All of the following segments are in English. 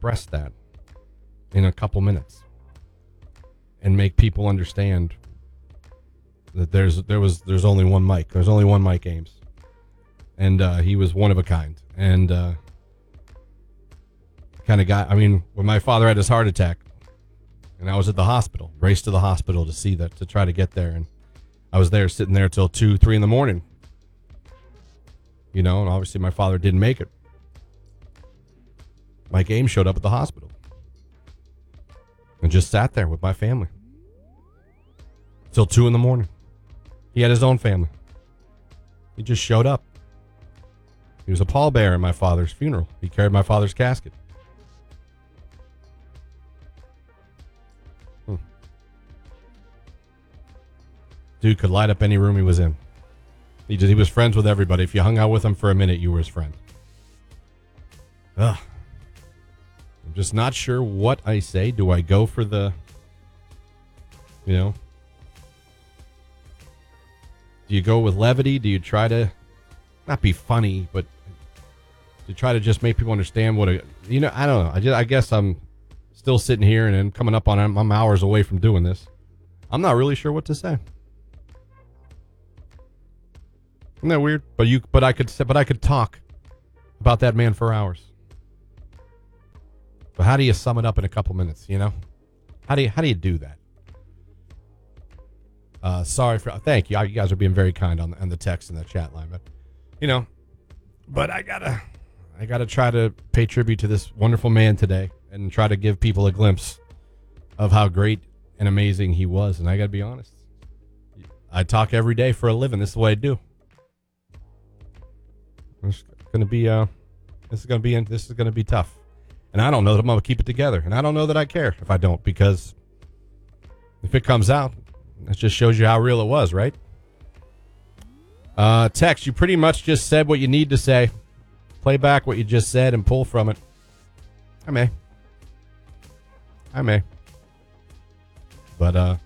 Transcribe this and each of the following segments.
express that in a couple minutes and make people understand that there's only one Mike. There's only one Mike Ames. And he was one of a kind. And kind of guy, I mean, when my father had his heart attack and I was at the hospital, raced to the hospital to see that, to try to get there. And I was there sitting there till 2, 3 in the morning. You know, and obviously my father didn't make it. Mike Ames showed up at the hospital and just sat there with my family till 2 in the morning. He had his own family. He just showed up. He was a pallbearer at my father's funeral. He carried my father's casket. Dude could light up any room he was in. He was friends with everybody. If you hung out with him for a minute, you were his friend. Ugh. I'm just not sure what I say. Do I go for the, you know, do you go with levity? Do you try to not be funny, but to try to just make people understand what a, you know, I don't know. I guess I'm still sitting here and then coming up on, I'm hours away from doing this. I'm not really sure what to say. Isn't that weird? But I could talk about that man for hours. But how do you sum it up in a couple minutes, you know? How do you do that? Thank you. You guys are being very kind on the text and the chat line, but you know, but I gotta try to pay tribute to this wonderful man today and try to give people a glimpse of how great and amazing he was. And I gotta be honest, I talk every day for a living. This is what I do. This is gonna be tough, and I don't know that I'm gonna keep it together, and I don't know that I care if I don't, because if it comes out, that just shows you how real it was, right? Text, you pretty much just said what you need to say. Play back what you just said and pull from it. I may. But,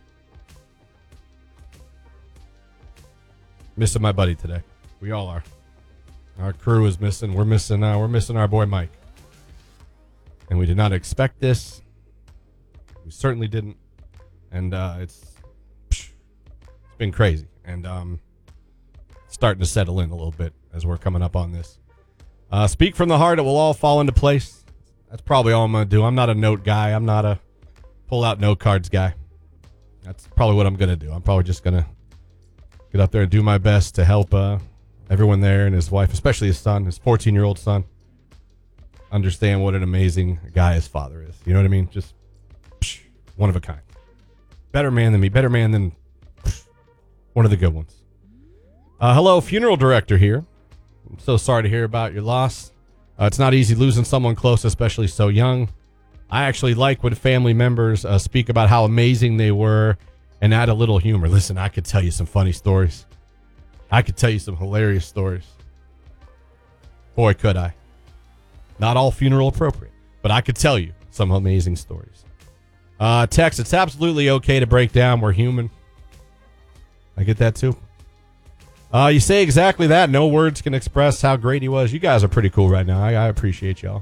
missing my buddy today. We all are. Our crew is missing. We're missing our boy Mike. And we did not expect this. We certainly didn't. And, it's been crazy. And, starting to settle in a little bit as we're coming up on this. Speak from the heart. It will all fall into place. That's probably all I'm going to do. I'm not a note guy. I'm not a pull out note cards guy. That's probably what I'm going to do. I'm probably just going to get up there and do my best to help everyone there and his wife, especially his son, his 14-year-old son, understand what an amazing guy his father is. You know what I mean? Just one of a kind. Better man than me. Better man than one of the good ones. Hello, funeral director here. I'm so sorry to hear about your loss. It's not easy losing someone close, especially so young. I actually like when family members speak about how amazing they were and add a little humor. Listen, I could tell you some funny stories. I could tell you some hilarious stories. Boy, could I. Not all funeral appropriate, but I could tell you some amazing stories. Text, it's absolutely okay to break down. We're human. I get that too. You say exactly that. No words can express how great he was. You guys are pretty cool right now. I appreciate y'all.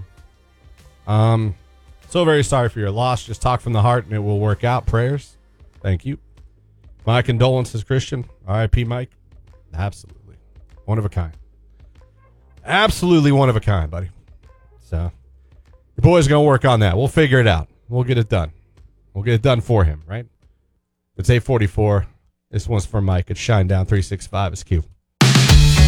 So very sorry for your loss. Just talk from the heart and it will work out. Prayers. Thank you. My condolences, Christian. R.I.P. Mike. Absolutely. One of a kind. Absolutely one of a kind, buddy. So your boy's going to work on that. We'll figure it out. We'll get it done. We'll get it done for him, right? It's 8:44. This one's for Mike. It's Shinedown 365. It's Q.